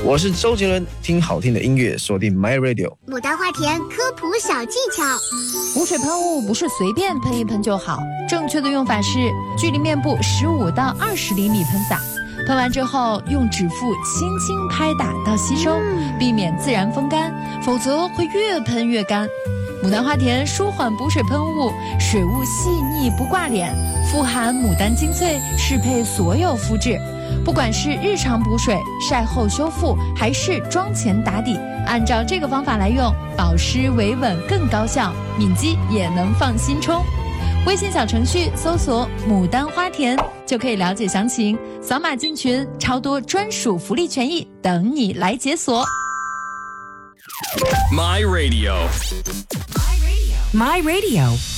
我是周杰伦，听好听的音乐，锁定 My Radio。 牡丹花田科普小技巧： 补水喷雾不是随便喷一喷就好，正确的用法是距离面部15到20厘米喷洒，喷完之后用指腹轻轻拍打到吸收，避免自然风干，否则会越喷越干。牡丹花田舒缓补水喷雾，水雾细腻不挂脸，富含牡丹精粹，适配所有肤质。不管是日常补水、晒后修复，还是妆前打底，按照这个方法来用，保湿维稳更高效，敏肌也能放心冲。微信小程序搜索牡丹花田就可以了解详情，扫码进群，超多专属福利权益等你来解锁。 My Radio. My Radio.